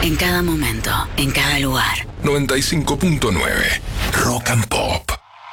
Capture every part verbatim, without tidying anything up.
En cada momento, en cada lugar. noventa y cinco punto nueve Rock and Pop.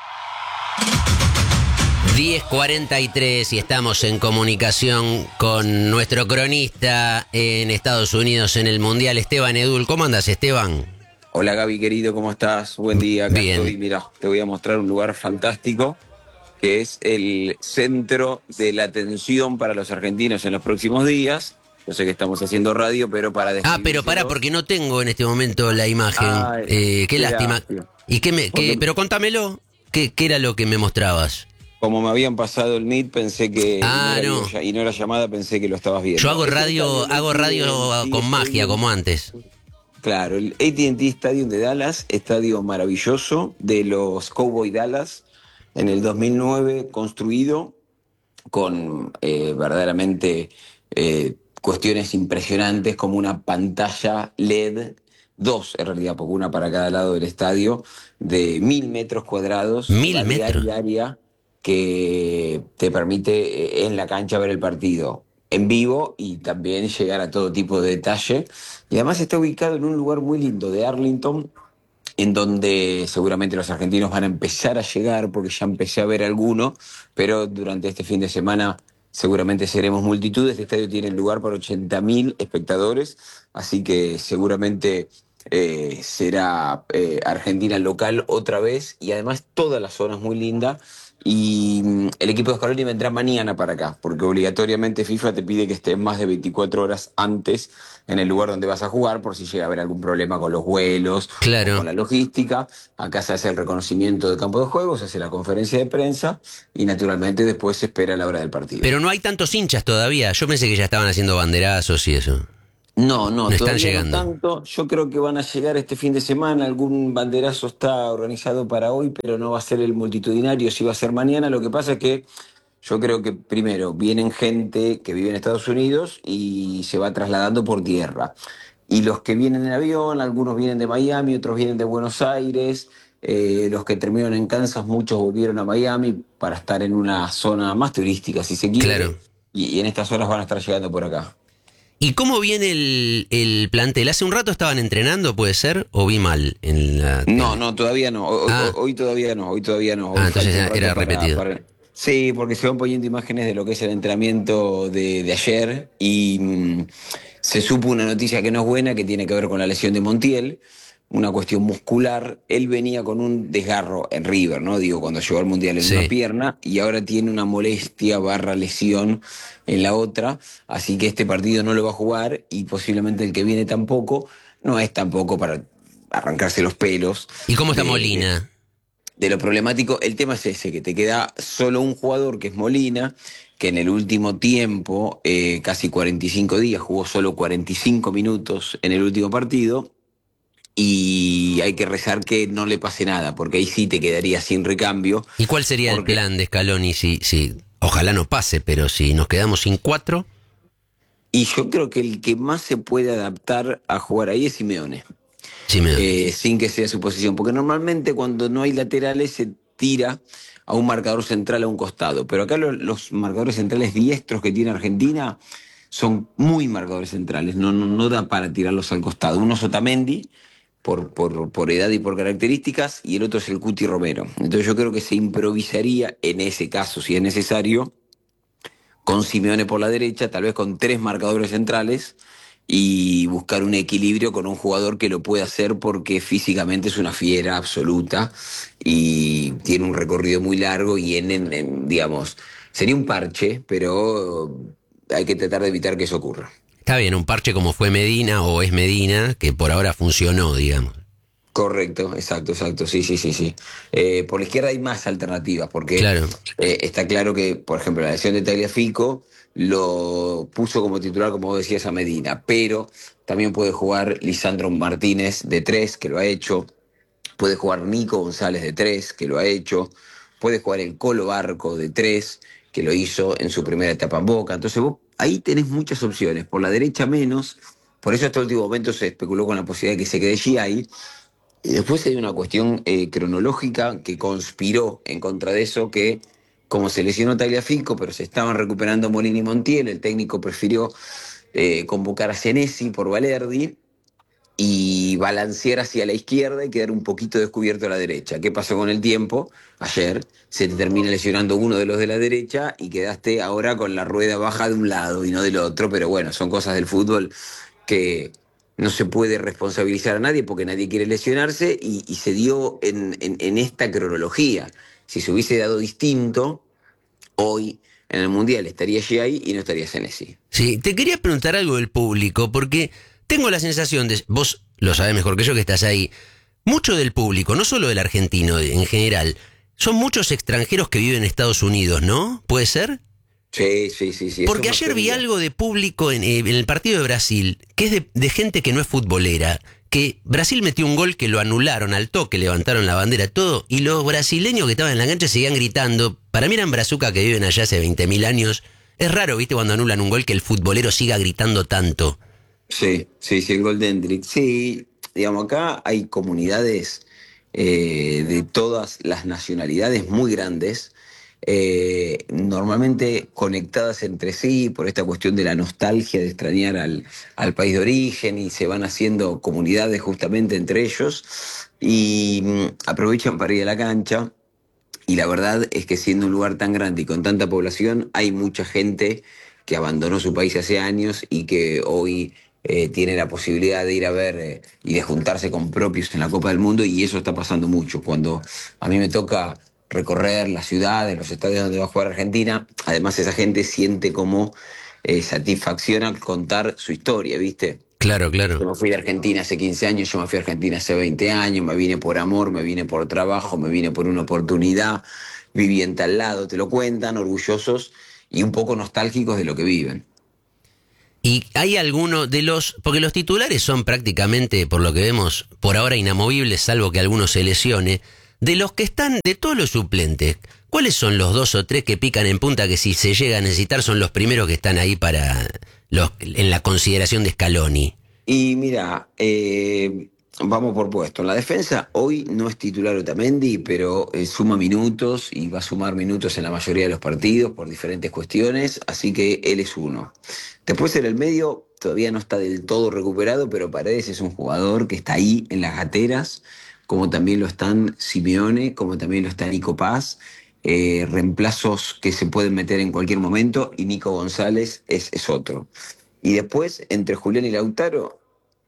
diez cuarenta y tres y estamos en comunicación con nuestro cronista en Estados Unidos en el Mundial, Esteban Edul. ¿Cómo andas, Esteban? Hola Gaby, querido, ¿cómo estás? Buen día, acá Bien. estoy. Mira, te voy a mostrar un lugar fantástico que es el centro de la atención para los argentinos en los próximos días. Yo sé que estamos haciendo radio, pero para Ah, pero pará, porque no tengo en este momento la imagen. Ay, eh, qué qué lástima. lástima. ¿Y qué me, qué- Porque- pero contámelo, ¿qué, qué era lo que me mostrabas? Como me habían pasado el Meet, pensé que Ah, y, no no. era, y no era llamada, pensé que lo estabas viendo. Yo hago Este radio, estadio, hago el radio A T and T con magia, Stadium, como antes. Claro, el A T and T Stadium de Dallas, estadio maravilloso de los Cowboys Dallas, en el dos mil nueve construido con eh, verdaderamente eh, cuestiones impresionantes como una pantalla L E D, dos en realidad, porque una para cada lado del estadio, de mil metros cuadrados, Mil variedad metros. diaria, que te permite eh, en la cancha ver el partido en vivo y también llegar a todo tipo de detalle. Y además está ubicado en un lugar muy lindo de Arlington, en donde seguramente los argentinos van a empezar a llegar, porque ya empecé a ver alguno, pero durante este fin de semana seguramente seremos multitudes. Este estadio tiene lugar para ochenta mil espectadores, así que seguramente eh, será eh, Argentina local otra vez, y además toda la zona es muy linda. Y mm, el equipo de Scaloni vendrá mañana para acá, porque obligatoriamente FIFA te pide que estés más de veinticuatro horas antes en el lugar donde vas a jugar, por si llega a haber algún problema con los vuelos Claro. o con la logística. Acá se hace el reconocimiento del campo de juego, se hace la conferencia de prensa y naturalmente después se espera la hora del partido. Pero no hay tantos hinchas todavía. Yo pensé que ya estaban haciendo banderazos y eso. No, no, No están todavía llegando. no tanto. Yo creo que van a llegar este fin de semana. Algún banderazo está organizado para hoy, pero no va a ser el multitudinario, sí va a ser mañana. Lo que pasa es que yo creo que primero vienen gente que vive en Estados Unidos y se va trasladando por tierra. Y los que vienen en avión, algunos vienen de Miami, otros vienen de Buenos Aires. Eh, los que terminaron en Kansas, muchos volvieron a Miami para estar en una zona más turística, si se quiere. Claro. Y, y en estas horas van a estar llegando por acá. ¿Y cómo viene el, el plantel? ¿Hace un rato estaban entrenando, puede ser? ¿O vi mal en la tele? No, no, todavía no. Hoy, Ah. hoy todavía no, hoy todavía no. Hoy Ah, entonces falta un era rato para- repetido. para- Sí, porque se van poniendo imágenes de lo que es el entrenamiento de, de ayer y mm, se supo una noticia que no es buena, que tiene que ver con la lesión de Montiel, una cuestión muscular. Él venía con un desgarro en River, ¿no? Digo, cuando llegó al Mundial en Sí. una pierna, y ahora tiene una molestia barra lesión en la otra, así que este partido no lo va a jugar y posiblemente el que viene tampoco. No es tampoco para arrancarse los pelos. ¿Y cómo está de- Molina? de lo problemático. El tema es ese, que te queda solo un jugador, que es Molina, que en el último tiempo, eh, casi cuarenta y cinco días, jugó solo cuarenta y cinco minutos en el último partido, y hay que rezar que no le pase nada, porque ahí sí te quedaría sin recambio. ¿Y cuál sería Porque- el plan de Scaloni si, si, ojalá no pase, pero si nos quedamos sin cuatro? Y yo creo que el que más se puede adaptar a jugar ahí es Simeone. Simeone. eh, sin que sea su posición, porque normalmente cuando no hay laterales se tira a un marcador central a un costado, pero acá lo- los marcadores centrales diestros que tiene Argentina son muy marcadores centrales, no, no, no da para tirarlos al costado. Uno es Otamendi, por, por, por edad y por características, y el otro es el Cuti Romero. Entonces yo creo que se improvisaría en ese caso, si es necesario, con Simeone por la derecha, tal vez con tres marcadores centrales, y buscar un equilibrio con un jugador que lo pueda hacer, porque físicamente es una fiera absoluta y tiene un recorrido muy largo y en, en- en, digamos, sería un parche, pero hay que tratar de evitar que eso ocurra. Está bien, un parche como fue Medina o es Medina, que por ahora funcionó, digamos. Correcto, exacto, exacto, sí, sí, sí, sí. Eh, por la izquierda hay más alternativas, porque Claro. eh, está claro que, por ejemplo, la lesión de Tagliafico lo puso como titular, como vos decías, a Medina, pero también puede jugar Lisandro Martínez de tres, que lo ha hecho, puede jugar Nico González de tres, que lo ha hecho, puede jugar el Colo Barco de tres, que lo hizo en su primera etapa en Boca. Entonces vos ahí tenés muchas opciones, por la derecha menos, por eso hasta el último momento se especuló con la posibilidad de que se quede G I. Y después hay una cuestión eh, cronológica que conspiró en contra de eso, que como se lesionó Tagliafico, pero se estaban recuperando Molina y Montiel, el técnico prefirió eh, convocar a Senesi por Valerdi, y balancear hacia la izquierda y quedar un poquito descubierto a la derecha. ¿Qué pasó con el tiempo? Ayer se te termina lesionando uno de los de la derecha y quedaste ahora con la rueda baja de un lado y no del otro, pero bueno, son cosas del fútbol que no se puede responsabilizar a nadie porque nadie quiere lesionarse y, y se dio en, en, en esta cronología. Si se hubiese dado distinto, hoy en el Mundial estaría ahí y no estaría Senesi. Sí, te quería preguntar algo del público, porque tengo la sensación de, vos lo sabés mejor que yo que estás ahí, mucho del público, no solo del argentino en general, son muchos extranjeros que viven en Estados Unidos, ¿no? ¿Puede ser? Sí, sí, sí, sí. Porque ayer vi algo de público en, eh, en el partido de Brasil, que es de, de gente que no es futbolera, que Brasil metió un gol que lo anularon al toque, levantaron la bandera, todo, y los brasileños que estaban en la cancha seguían gritando. Para mí eran brazucas que viven allá hace veinte mil años. Es raro, ¿viste? Cuando anulan un gol que el futbolero siga gritando tanto. Sí, sí, sí, el gol de Hendrik. Sí, digamos, acá hay comunidades eh, de todas las nacionalidades muy grandes, eh, normalmente conectadas entre sí por esta cuestión de la nostalgia de extrañar al, al país de origen y se van haciendo comunidades justamente entre ellos y mm, aprovechan para ir a la cancha. Y la verdad es que siendo un lugar tan grande y con tanta población, hay mucha gente que abandonó su país hace años y que hoy eh, tiene la posibilidad de ir a ver eh, y de juntarse con propios en la Copa del Mundo, y eso está pasando mucho. Cuando a mí me toca recorrer las ciudades, los estadios donde va a jugar Argentina, además esa gente siente como eh, satisfacción al contar su historia, ¿viste? Claro, Yo claro. me fui de Argentina hace quince años, yo me fui a Argentina hace veinte años, me vine por amor, me vine por trabajo, me vine por una oportunidad, viví en tal lado, te lo cuentan, orgullosos y un poco nostálgicos de lo que viven. Y hay alguno de los, porque los titulares son prácticamente, por lo que vemos, por ahora inamovibles, salvo que alguno se lesione, de los que están, de todos los suplentes, ¿cuáles son los dos o tres que pican en punta que si se llega a necesitar son los primeros que están ahí para los, en la consideración de Scaloni? Y mira, eh, vamos por puesto. En la defensa hoy no es titular Otamendi, pero eh, suma minutos y va a sumar minutos en la mayoría de los partidos por diferentes cuestiones, así que él es uno. Después en el medio todavía no está del todo recuperado, pero Paredes es un jugador que está ahí en las gateras, como también lo están Simeone, como también lo está Nico Paz, eh, reemplazos que se pueden meter en cualquier momento, y Nico González es, es otro. Y después, entre Julián y Lautaro,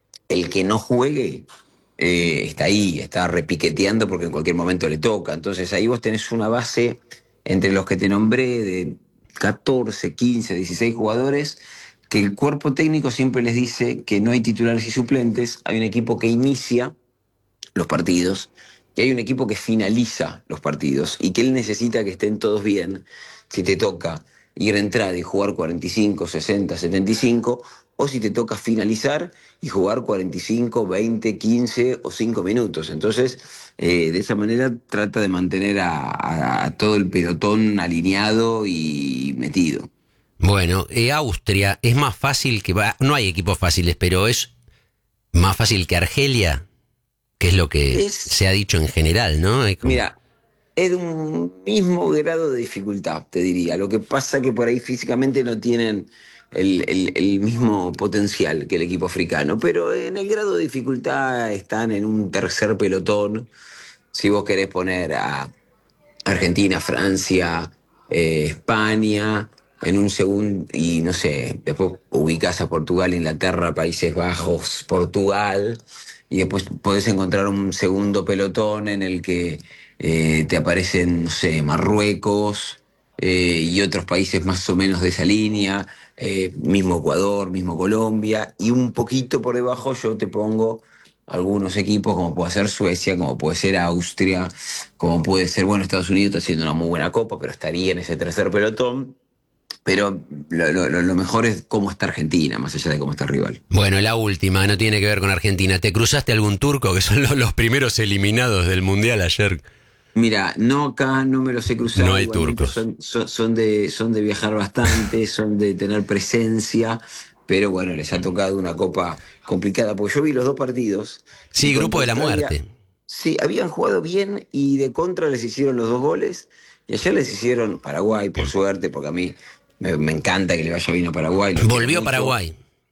el que no juegue eh, está ahí, está repiqueteando porque en cualquier momento le toca. Entonces ahí vos tenés una base entre los que te nombré de catorce, quince, dieciséis jugadores, que el cuerpo técnico siempre les dice que no hay titulares y suplentes, hay un equipo que inicia los partidos y hay un equipo que finaliza los partidos y que él necesita que estén todos bien si te toca ir a entrar y jugar cuarenta y cinco, sesenta, setenta y cinco, o si te toca finalizar y jugar cuarenta y cinco, veinte, quince o cinco minutos. Entonces, eh, de esa manera trata de mantener a, a- a todo el pelotón alineado y metido. Bueno, eh, Austria es más fácil que... va- No hay equipos fáciles, pero es más fácil que Argelia, que es lo que Es, se ha dicho en general, ¿no? Es como- mira, es de un mismo grado de dificultad, te diría. Lo que pasa que por ahí físicamente no tienen el, el- el mismo potencial que el equipo africano, pero en el grado de dificultad están en un tercer pelotón. Si vos querés poner a Argentina, Francia, eh, España, en un segundo, y no sé, después ubicás a Portugal, Inglaterra, Países Bajos, Portugal, y después podés encontrar un segundo pelotón en el que eh, te aparecen, no sé, Marruecos eh, y otros países más o menos de esa línea, eh, mismo Ecuador, mismo Colombia, y un poquito por debajo yo te pongo algunos equipos, como puede ser Suecia, como puede ser Austria, como puede ser, bueno, Estados Unidos está haciendo una muy buena copa, pero estaría en ese tercer pelotón. Pero lo, lo- lo mejor es cómo está Argentina, más allá de cómo está el rival. Bueno, la última, no tiene que ver con Argentina. ¿Te cruzaste algún turco, que son los, los primeros eliminados del Mundial ayer? Mira, no acá, no me los he cruzado, No hay igualmente turcos. son, son, son de, son de viajar bastante, son de tener presencia, pero bueno, les ha tocado una copa complicada, porque yo vi los dos partidos y Sí, grupo contra de la Australia, muerte. sí, habían jugado bien y de contra les hicieron los dos goles, y ayer les hicieron Paraguay, por suerte, porque a mí me, me encanta que le vaya bien a Paraguay, lo quiero Volvió mucho. Paraguay.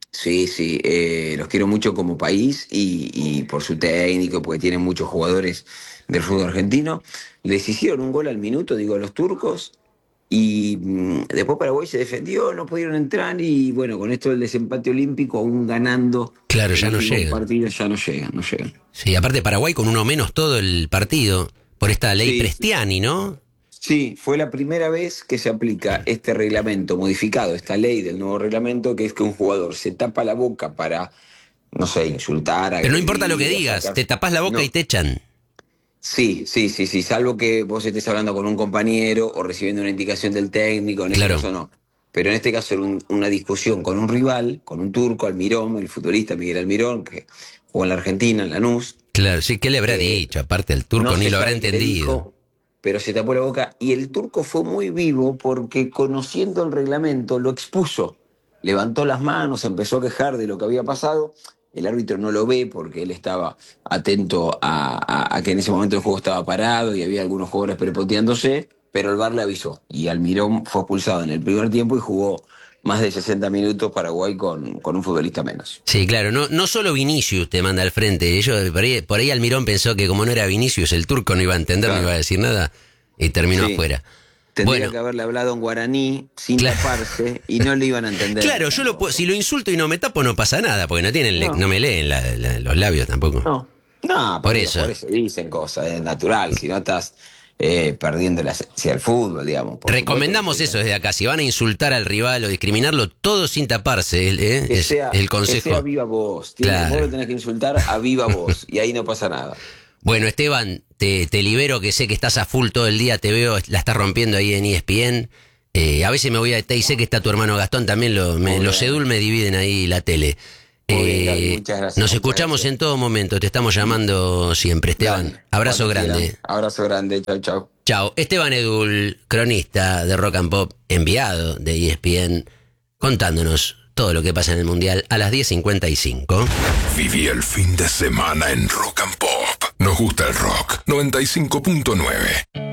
Sí, sí, eh, los quiero mucho como país y, y por su técnico, porque tienen muchos jugadores del fútbol argentino. Les hicieron un gol al minuto, digo, a los turcos, y mm, después Paraguay se defendió, no pudieron entrar y bueno, con esto del desempate olímpico, aún ganando Claro, el ya no último llegan. partido, ya no llegan, no llegan. Sí, aparte Paraguay con uno menos todo el partido, por esta ley Sí, Prestiani, ¿no? sí, fue la primera vez que se aplica este reglamento modificado, esta ley del nuevo reglamento, que es que un jugador se tapa la boca para, no sé, insultar, Pero no importa lo que agredir, o digas, sacar- te tapás la boca No, y te echan. sí, sí, sí, sí, salvo que vos estés hablando con un compañero o recibiendo una indicación del técnico, en este Claro. caso no. Pero en este caso era un- una discusión con un rival, con un turco, Almirón, el futbolista Miguel Almirón, que jugó en la Argentina, en Lanús. Claro, sí, ¿qué le habrá Eh, dicho? Aparte, el turco no ni se lo habrá sabe qué le entendido. dijo, pero se tapó la boca y el turco fue muy vivo porque conociendo el reglamento lo expuso. Levantó las manos, empezó a quejar de lo que había pasado. El árbitro no lo ve porque él estaba atento a, a- a que en ese momento el juego estaba parado y había algunos jugadores prepoteándose, pero el V A R le avisó. Y Almirón fue expulsado en el primer tiempo y jugó más de sesenta minutos Paraguay con, con un futbolista menos. Sí, claro, no, no solo Vinicius te manda al frente. Ellos, por ahí, por ahí Almirón pensó que como no era Vinicius, el turco no iba a entender, Claro. no iba a decir nada y terminó Sí. afuera. Tendría Bueno, que haberle hablado en guaraní sin Claro. taparse y no le iban a entender. claro, yo lo puedo, si lo insulto y no me tapo no pasa nada, porque no tienen, le- No. no me leen la- la- los labios tampoco. No, no, Por porque eso. los jugadores se dicen cosas, es natural, si no estás eh, perdiendo la esencia del fútbol, digamos. Por Recomendamos supuesto eso que desde acá, si van a insultar al rival o discriminarlo, todo sin taparse, ¿eh? Que es sea, el que consejo. sea viva voz. Tiene- Claro. Vos lo tenés que insultar a viva voz y ahí no pasa nada. Bueno, Esteban, te, te libero, que sé que estás a full todo el día, te veo, la estás rompiendo ahí en E S P N. Eh, a veces me voy a y sé que está tu hermano Gastón también, lo, me- Muy los bien. Edul me dividen ahí la tele. Muy bien, Eh, Gaby, muchas gracias, nos muchas escuchamos gracias. en todo momento, te estamos llamando siempre, Esteban. Dale, Abrazo cuando grande. quieran. Abrazo grande, chau, chau. Chao. Esteban Edul, cronista de Rock and Pop, enviado de E S P N, contándonos todo lo que pasa en el Mundial a las diez cincuenta y cinco. Viví el fin de semana en Rock and Pop. Nos gusta el rock. noventa y cinco punto nueve.